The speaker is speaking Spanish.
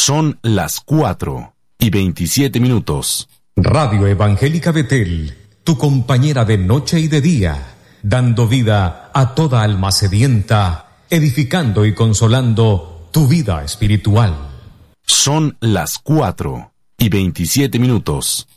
Son las 4:27. Radio Evangélica Betel, tu compañera de noche y de día, dando vida a toda alma sedienta, edificando y consolando tu vida espiritual. Son las 4:27.